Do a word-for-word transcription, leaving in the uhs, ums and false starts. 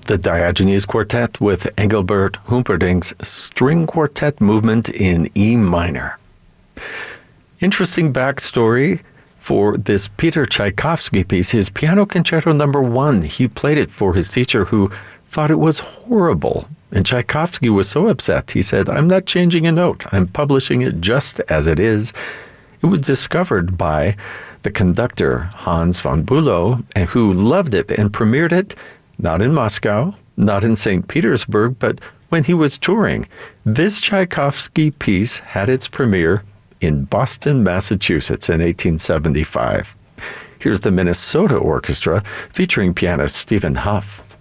the Diogenes Quartet with Engelbert Humperdinck's String Quartet Movement in E minor. Interesting backstory for this Peter Tchaikovsky piece, his Piano Concerto number one. He played it for his teacher who thought it was horrible. And Tchaikovsky was so upset, he said, "I'm not changing a note. I'm publishing it just as it is." It was discovered by the conductor, Hans von Bülow, who loved it and premiered it not in Moscow, not in Saint Petersburg, but when he was touring. This Tchaikovsky piece had its premiere in Boston, Massachusetts in eighteen seventy-five. Here's the Minnesota Orchestra featuring pianist Stephen Huff.